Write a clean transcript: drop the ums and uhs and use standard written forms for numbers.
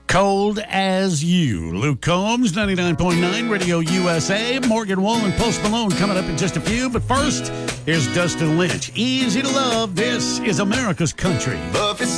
Cold as You. Luke Combs, 99.9 Radio USA. Morgan Wallen, Post Malone coming up in just a few. But first, here's Dustin Lynch. Easy to love. This is America's Country. Buffy